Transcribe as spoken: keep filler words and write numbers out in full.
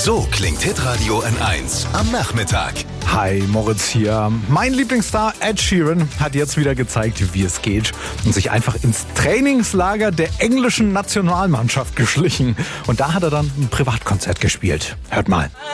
So klingt Hitradio N eins am Nachmittag. Hi, Moritz hier. Mein Lieblingsstar Ed Sheeran hat jetzt wieder gezeigt, wie es geht und sich einfach ins Trainingslager der englischen Nationalmannschaft geschlichen. Und da hat er dann ein Privatkonzert gespielt. Hört mal.